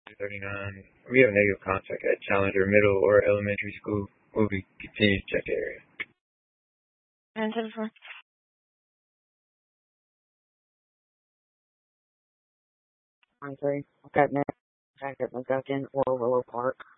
39. We have negative contact at Challenger Middle or Elementary School. Will we continue to check the area? And 10-4. I'm 3. Okay, next. Traffic moved out in or Willow Park.